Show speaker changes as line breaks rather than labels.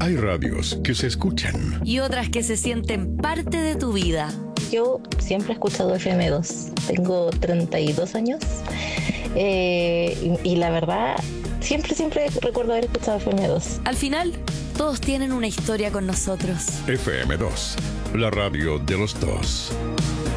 Hay radios que se escuchan
y otras que se sienten parte de tu vida.
Yo siempre he escuchado FM2. Tengo 32 años y la verdad, siempre recuerdo haber escuchado FM2.
Al final, todos tienen una historia con nosotros.
FM2, la radio de los dos.